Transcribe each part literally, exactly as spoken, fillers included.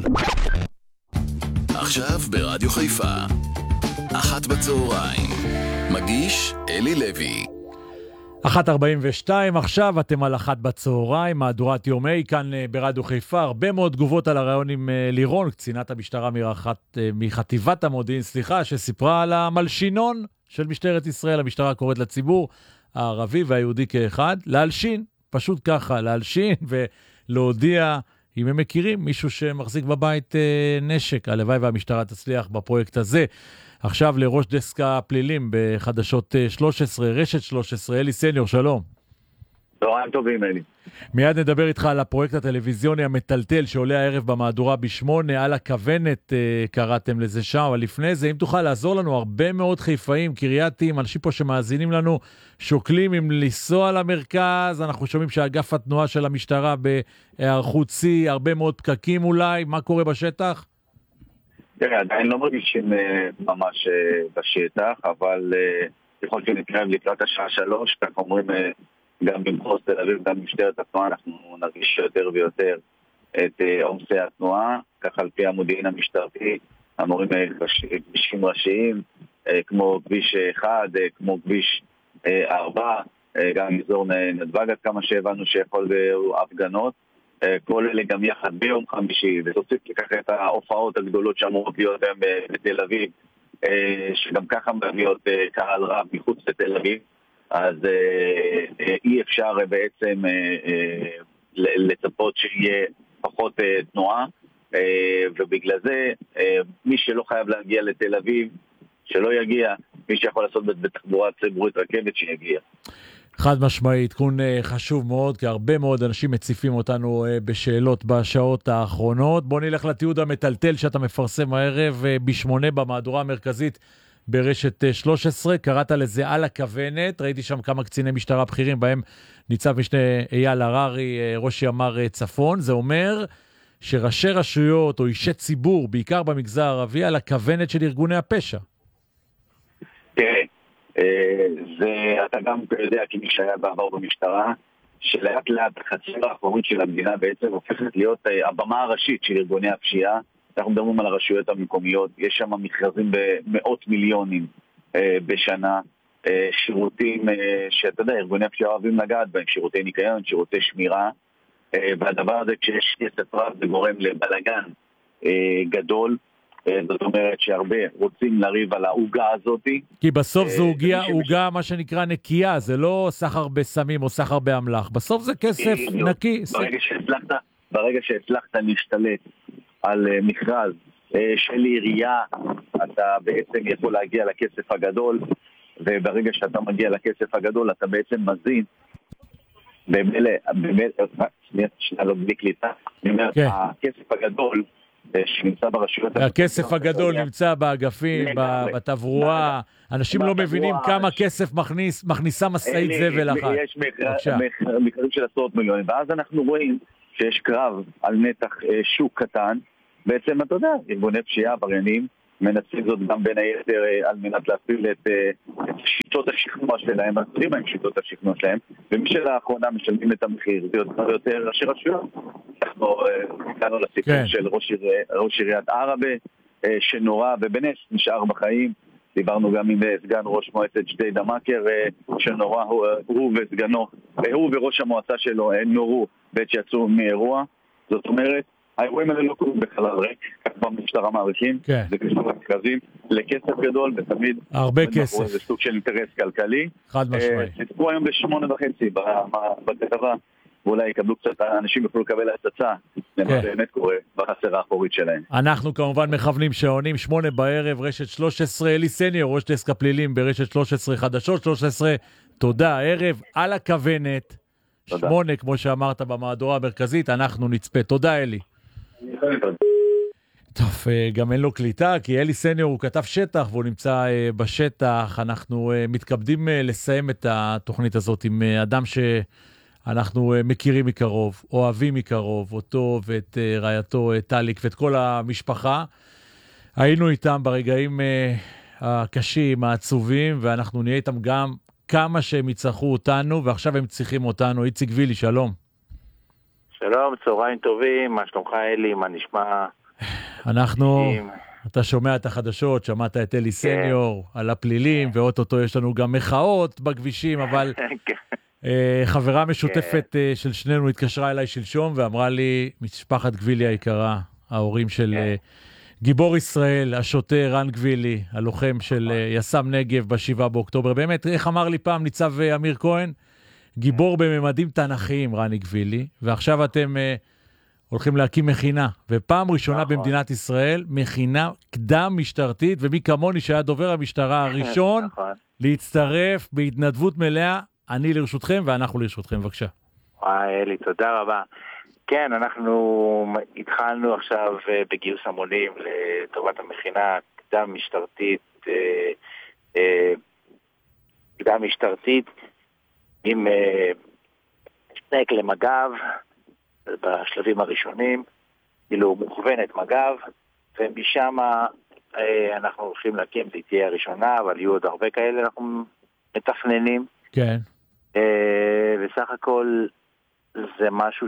עכשיו ברדיו חיפה, אחת בצהריים, מגיש אלי לוי. אחת ארבעים ושתיים, עכשיו אתם על אחת בצהריים, מהדורת יומי, כאן ברדיו חיפה, הרבה מאוד תגובות על הרעיון עם לירון, קצינת המשטרה מרחת, מחטיבת המודיעין, סליחה, שסיפרה על המלשינון של משטרת ישראל. המשטרה קוראת לציבור הערבי והיהודי כאחד, להלשין, פשוט ככה, להלשין ולהודיע אם הם מכירים מישהו שמחזיק בבית נשק. הלוואי והמשטרה תצליח בפרויקט הזה. עכשיו לראש דסק הפלילים בחדשות שלוש עשרה, רשת שלוש עשרה, אלי סניור, שלום. צהריים טובים, אלי. מיד נדבר איתך על הפרויקט הטלוויזיוני המטלטל שעולה הערב במהדורה בשמונה, על הכוונת קראתם לזה שם, אבל לפני זה, אם תוכל לעזור לנו, הרבה מאוד חיפאים, קרייתים, אנשים פה שמאזינים לנו, שוקלים אם לנסוע למרכז, אנחנו שומעים שאגף התנועה של המשטרה בהיערכות צי, הרבה מאוד פקקים אולי, מה קורה בשטח? תראה, עדיין לא מרגישים ממש בשטח, אבל יכול שנתקרב לקראת השעה שלוש, כך אומרים גם במחוז תל אביב, גם במשטרת התנועה, אנחנו נרגיש יותר ויותר את עומסי התנועה, כך על פי המודיעין המשטרתי, אמורים כבישים ראשיים, כמו כביש אחד, כמו כביש ארבע, גם אזור נתב"ג, עד כמה שהבנו שיכול בהפגנות, כל אלה גם יחד ביום חמישי, ותוסיף לכך את ההופעות הגדולות שאמורות להיות היום בתל אביב, שגם ככה מביאות קהל רב מחוץ לתל אביב, אז אי אפשר בעצם לצפות שיהיה פחות תנועה, ובגלל זה מי שלא חייב להגיע לתל אביב, שלא יגיע, מי שיכול לעשות בתחבורה ציבורית רכבת שיגיע. חד משמעית, עדכון חשוב מאוד, כי הרבה מאוד אנשים מציפים אותנו בשאלות בשעות האחרונות. בוא נלך לתיעוד המטלטל שאתה מפרסם הערב בשמונה במהדורה המרכזית ברשת שלוש עשרה. קראת לזה על הכוונת, ראיתי שם כמה קציני משטרה בכירים, בהם ניצב משנה אייל הררי, ראש ימ"ר צפון. זה אומר שראשי רשויות או אישי ציבור, בעיקר במגזר הערבי, על הכוונת של ארגוני הפשע. תראה, זה, אתה גם יודע, כי מי שהיה בעבר במשטרה, שלאט לאט החצר האחורית של המדינה בעצם הופכת להיות הבמה הראשית של ארגוני הפשיעה. אנחנו מדברים על הרשויות המקומיות, יש שם מכרזים במאות מיליונים בשנה, שירותים שאתה יודע, ארגוני הפשיעה אוהבים לגעת בהם, שירותי ניקיון, שירותי שמירה, והדבר הזה כשיש כסף רב זה גורם לבלגן גדול. זאת אומרת שהרבה רוצים לריב על העוגה הזאת. כי בסוף זו עוגה, עוגה מה שנקרא נקייה, זה לא סחר בסמים או סחר באמל"ח. בסוף זה כסף נקי. ברגע שהצלחת, ברגע שהצלחת להשתלט על מכרז של עירייה, אתה בעצם יכול להגיע לכסף הגדול, וברגע שאתה מגיע לכסף הגדול, אתה בעצם מזין. במילא, במילא, שנייה לא בלי קליטה, אני אומר, הכסף הגדול, שנמצא ברשויות... הכסף הגדול נמצא באגפים, בתברואה, אנשים לא מבינים כמה כסף מכניסה משאית זבל אחת. יש מכרזים של עשרות מיליונים, ואז אנחנו רואים שיש קרב על נתח שוק קטן, בעצם אתה יודע, ארגוני פשיעה, עבריינים, מנצלים זאת גם בין היתר על מנת להפעיל את שיטות השכנוע שלהם, מנצלים עם שיטות השכנוע שלהם, ומי שלאחרונה משלמים את המחיר, זה יותר יותר ראשי רשויות. אנחנו נקראנו לסיפור של ראש עיריית ערבה, שנורא ובנס נשאר בחיים. דיברנו גם עם סגן ראש מועצת ג'דיידה-מכר, שנורא הוא וסגנו, הוא וראש המועצה שלו נורו בעת שיצאו מאירוע. זאת אומרת, האירועים האלה לא קורים בחלל ריק, כך במשטרה מעריכים, זה קשור למכרזים, לכסף גדול ותמיד הרבה כסף. זה סוג של אינטרס כלכלי. חד משמעי. תצפו היום בשמונה וחצי בכתבה, ואולי יקבלו קצת, אנשים יוכלו לקבל הצצה, למה באמת קורה בחצר האחורית שלהם. אנחנו כמובן מכוונים שעונים, שמונה בערב, רשת שלוש עשרה, אלי סניור, ראש דסק הפלילים ברשת שלוש עשרה, חדשות שלוש עשרה, תודה, ערב על הכוונת, שמונה כמו שאמרת במהדורה המרכזית, אנחנו נצפה. תודה אלי. טוב, גם אין לו קליטה, כי אלי סניור הוא כתב שטח והוא נמצא בשטח. אנחנו מתכבדים לסיים את התוכנית הזאת עם אדם שאנחנו מכירים מקרוב, אוהבים מקרוב, אותו ואת רעייתו טליק ואת כל המשפחה. היינו איתם ברגעים הקשים, העצובים, ואנחנו נהיה איתם גם כמה שהם יצטרכו אותנו, ועכשיו הם צריכים אותנו. איציק וילי, שלום. שלום, צהריים טובים, מה שלומך אלי, מה נשמע? אנחנו, אתה שומע את החדשות, שמעת את אלי סניור על הפלילים, ואוטוטו יש לנו גם מחאות בכבישים, אבל חברה משותפת של שנינו התקשרה אליי שלשום, ואמרה לי, משפחת גבילי היקרה, ההורים של גיבור ישראל, השוטר רן גבילי, הלוחם של יס"מ נגב בשבעה באוקטובר, באמת, איך אמר לי פעם ניצב אמיר כהן? גיבור בממדים תנכיים, רני גבילי, ועכשיו אתם הולכים להקים מכינה, ופעם ראשונה במדינת ישראל, מכינה קדם משטרתית, ומי כמוני שהיה דובר המשטרה הראשון, להצטרף בהתנדבות מלאה, אני לרשותכם ואנחנו לרשותכם, בבקשה. וואי, אלי, תודה רבה. כן, אנחנו התחלנו עכשיו בגיוס המונים לטובת המכינה קדם משטרתית, קדם משטרתית עם סנק למג"ב בשלבים הראשונים, כאילו מוכוונת מג"ב, ומשם אנחנו הולכים להקים, זה תהיה הראשונה, אבל יהיו עוד הרבה כאלה, אנחנו מתכננים. כן. וסך הכל זה משהו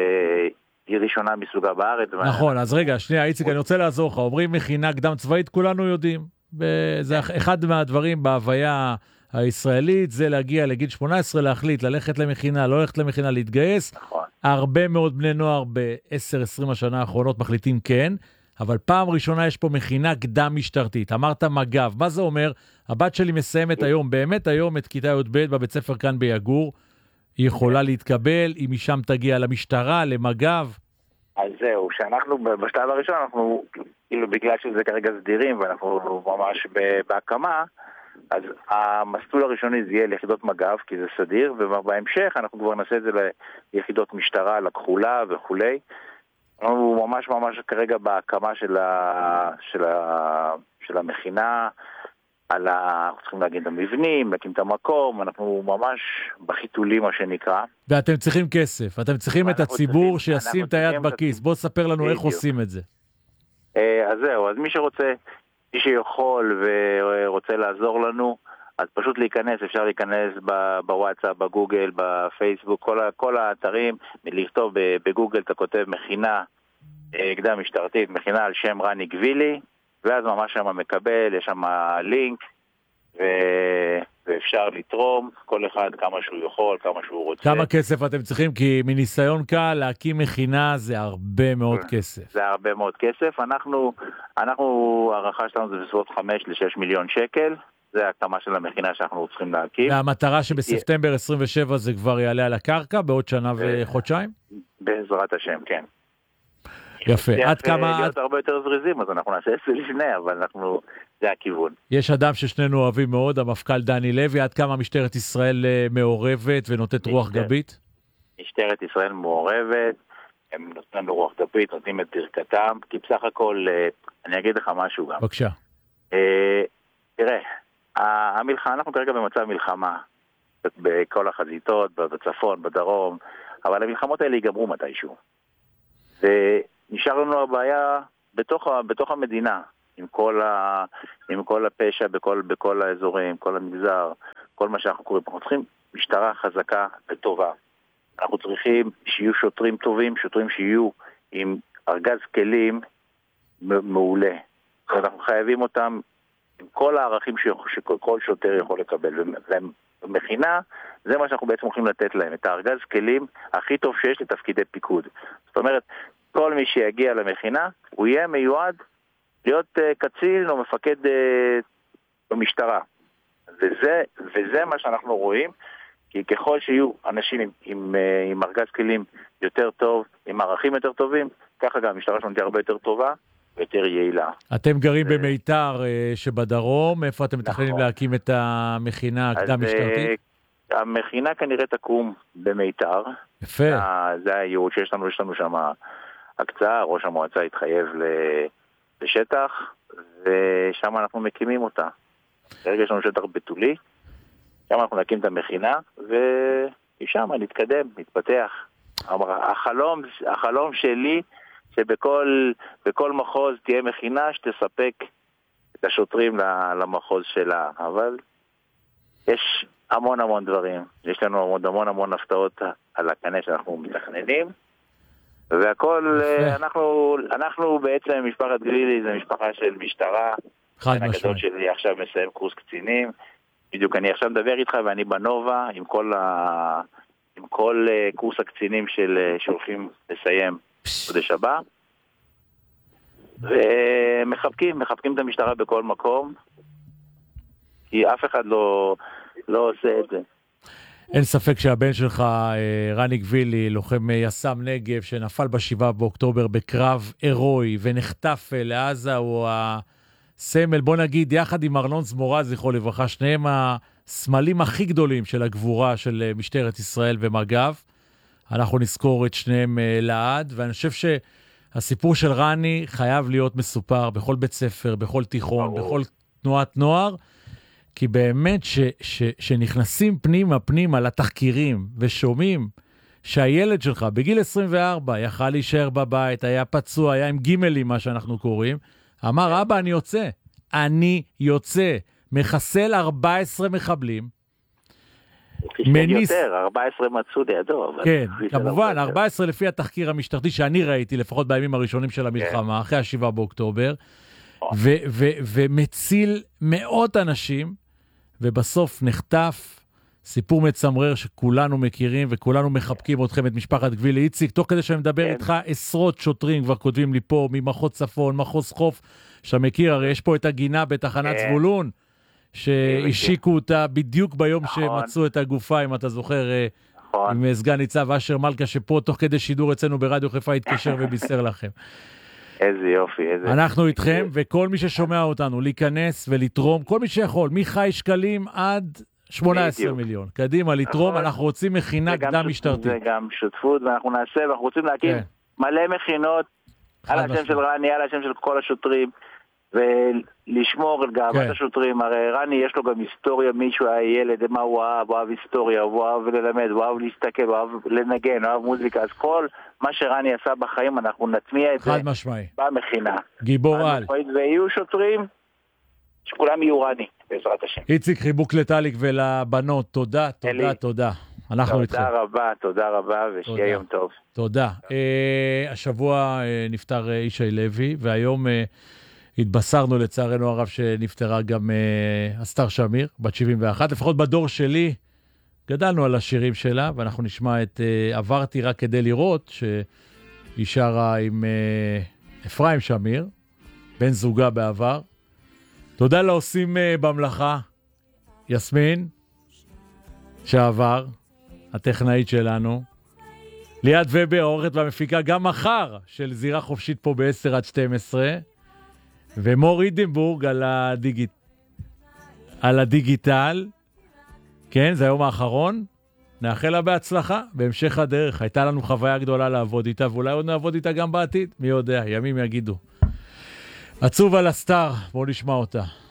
שהיא ראשונה מסוגה בארץ. נכון, אז רגע, שנייה, איציק, אני רוצה לעזור לך. אומרים מכינה קדם צבאית, כולנו יודעים. זה אחד מהדברים בהוויה הישראלית, זה להגיע לגיל שמונה עשרה, להחליט, ללכת למכינה, לא ללכת למכינה, להתגייס. נכון. הרבה מאוד בני נוער ב-עשר עשרים השנה האחרונות מחליטים כן, אבל פעם ראשונה יש פה מכינה קדם משטרתית. אמרת מג"ב, מה זה אומר? הבת שלי מסיימת היום, באמת היום, את כיתה י"ב בבית ספר כאן ביגור, היא יכולה להתקבל, היא משם תגיע למשטרה, למג"ב. אז זהו, שאנחנו בשלב הראשון, אנחנו, כאילו בגלל שזה כרגע סדירים, ואנחנו ממש בהקמה, אז המסלול הראשוני זה יהיה ליחידות מג"ב, כי זה סדיר, ובהמשך אנחנו כבר נעשה את זה ליחידות משטרה, לכחולה וכולי. אנחנו ממש ממש כרגע בהקמה של, ה, של, ה, של המכינה, על ה... אנחנו צריכים להגיד את המבנים, להקים את המקום, אנחנו ממש בחיתולים מה שנקרא. ואתם צריכים כסף, אתם צריכים את הציבור צריכים, שישים את היד בכיס. בוא ספר לנו איך עושים את זה. אז זהו, אז מי שרוצה, מי שיכול ורוצה לעזור לנו, אז פשוט להיכנס, אפשר להיכנס בוואטסאפ, בגוגל, בפייסבוק, כל, כל האתרים, לכתוב בגוגל, אתה כותב מכינה קדם משטרתית, מכינה על שם רני גבילי, ואז ממש שם מקבל, יש שם לינק, ו... ואפשר לתרום, כל אחד כמה שהוא יכול, כמה שהוא רוצה. כמה כסף אתם צריכים? כי מניסיון קל, להקים מכינה זה הרבה מאוד כסף. זה הרבה מאוד כסף. אנחנו, אנחנו, הערכה שלנו זה בסביבות חמש לשש מיליון שקל. זה הקמה של המכינה שאנחנו צריכים להקים. והמטרה שבספטמבר עשרים ושבע זה כבר יעלה על הקרקע, בעוד שנה וחודשיים? בעזרת השם, כן. יפה. עד כמה... להיות הרבה יותר זריזים, אז אנחנו נעשה את זה לפני, אבל אנחנו... זה הכיוון. יש אדם ששנינו אוהבים מאוד, המפכ"ל דני לוי, עד כמה משטרת ישראל מעורבת ונותנת רוח גבית? משטרת ישראל מעורבת, הם נותנים רוח גבית, נותנים את ברכתם, כי בסך הכל, אני אגיד לך משהו גם. בבקשה. תראה, המלחמה, אנחנו כרגע במצב מלחמה, בכל החזיתות, בצפון, בדרום, אבל המלחמות האלה ייגמרו מתישהו. ונשאר לנו הבעיה בתוך, בתוך המדינה, עם כל, ה, עם כל הפשע בכל, בכל האזורים, כל המגזר, כל מה שאנחנו קוראים. אנחנו צריכים משטרה חזקה וטובה. אנחנו צריכים שיהיו שוטרים טובים, שוטרים שיהיו עם ארגז כלים מעולה. אנחנו חייבים אותם עם כל הערכים שכל שוטר יכול לקבל. ומכינה, זה מה שאנחנו בעצם הולכים לתת להם, את הארגז כלים הכי טוב שיש לתפקידי פיקוד. זאת אומרת, כל מי שיגיע למכינה, הוא יהיה מיועד להיות uh, קצין או מפקד uh, במשטרה. וזה, וזה מה שאנחנו רואים, כי ככל שיהיו אנשים עם, עם, uh, עם ארגז כלים יותר טוב, עם ערכים יותר טובים, ככה גם המשטרה שלנו תהיה הרבה יותר טובה ויותר יעילה. אתם גרים ו... במיתר uh, שבדרום, איפה אתם מתכננים נכון. להקים את המכינה הקדם משטרתית? Uh, המכינה כנראה תקום במיתר. יפה. Uh, זה הייעוד שיש לנו, יש לנו שם הקצאה, ראש המועצה התחייב ל... בשטח, ושם אנחנו מקימים אותה. כרגע יש לנו שטח בתולי, שם אנחנו נקים את המכינה, ומשם נתקדם, נתפתח. החלום, החלום שלי, שבכל בכל מחוז תהיה מכינה שתספק את השוטרים למחוז שלה, אבל יש המון המון דברים. יש לנו המון המון המון הפתעות על הקנה שאנחנו מתכננים, והכל, אנחנו, אנחנו בעצם, משפחת גלילי, זה משפחה של משטרה. חד משמעית. הגדול שלי עכשיו מסיים קורס קצינים. בדיוק אני עכשיו מדבר איתך ואני בנובה עם כל, ה... עם כל קורס הקצינים של... שהולכים לסיים חודש הבא. ומחבקים, מחבקים את המשטרה בכל מקום. כי אף אחד לא, לא עושה את זה. אין ספק שהבן שלך, רני גבילי, לוחם יס"מ נגב, שנפל בשבעה באוקטובר בקרב הירואי ונחטף לעזה, הוא הסמל, בוא נגיד, יחד עם ארנון זמורה, זכרו לברכה, שניהם הסמלים הכי גדולים של הגבורה של משטרת ישראל ומג"ב. אנחנו נזכור את שניהם לעד, ואני חושב שהסיפור של רני חייב להיות מסופר בכל בית ספר, בכל תיכון, בכל תנועת נוער, כי באמת ש, ש, שנכנסים פנימה פנימה לתחקירים ושומעים שהילד שלך בגיל עשרים וארבע יכל להישאר בבית, היה פצוע, היה עם גימלים מה שאנחנו קוראים, אמר אבא אני יוצא, אני יוצא, מחסל ארבעה עשר מחבלים, מניס... יותר, ארבע עשרה מצאו לידו. כן, כמובן, ארבע עשרה לפי התחקיר המשטרתי שאני ראיתי, לפחות בימים הראשונים של המלחמה, אחרי השבעה באוקטובר, ו- ו- ומציל מאות אנשים, ובסוף נחטף, סיפור מצמרר שכולנו מכירים, וכולנו מחבקים אתכם, את משפחת גבילי. איציק, תוך כדי שאני מדבר איתך, עשרות שוטרים כבר כותבים לי פה, ממחוז צפון, מחוז חוף, שאתה מכיר, הרי יש פה את הגינה בתחנת זבולון, שהשיקו אותה בדיוק ביום שמצאו את הגופה, אם אתה זוכר, עם סגן ניצב אשר מלכה, שפה תוך כדי שידור אצלנו ברדיו חיפה התקשר ובישר לכם. איזה יופי, איזה... אנחנו איתכם, וכל מי ששומע אותנו, להיכנס ולתרום, כל מי שיכול, מחי שקלים עד שמונה עשרה מיליון. קדימה, לתרום, אנחנו רוצים מכינה קדם משטרתית. זה גם שותפות, ואנחנו נעשה, ואנחנו רוצים להקים מלא מכינות, על השם של רני, על השם של כל השוטרים, ולשמור על גאוות השוטרים. הרי רני יש לו גם היסטוריה, מישהו היה ילד, מה הוא אהב, הוא אהב היסטוריה, הוא אהב ללמד, הוא אהב להסתכל, הוא אהב לנגן, הוא אהב מוזיקה, אז כל מה שרני עשה בחיים, אנחנו נטמיע את זה במכינה. גיבור על. ויהיו שוטרים שכולם יהיו רני, בעזרת השם. איציק, חיבוק לטליק ולבנות, תודה, תודה, תודה. אנחנו איתכם. תודה רבה, תודה רבה, ושיהיה יום טוב. תודה. השבוע נפטר ישי לוי, והיום התבשרנו לצערנו הרב שנפטרה גם אסתר שמיר, בת שבעים ואחת, לפחות בדור שלי, גדלנו על השירים שלה, ואנחנו נשמע את עברתי רק כדי לראות, שהיא שרה עם אפרים שמיר, בן זוגה בעבר. תודה לעושים במלאכה, יסמין, שעבר, הטכנאית שלנו, ליאת ובר, העורכת והמפיקה, גם מחר של זירה חופשית פה ב-עשר עד שתים עשרה, ומור הידנבורג על, הדיגיט... על הדיגיטל, כן, זה היום האחרון, נאחל לה בהצלחה, בהמשך הדרך, הייתה לנו חוויה גדולה לעבוד איתה, ואולי עוד נעבוד איתה גם בעתיד, מי יודע, ימים יגידו. עצוב על הסטאר, בואו נשמע אותה.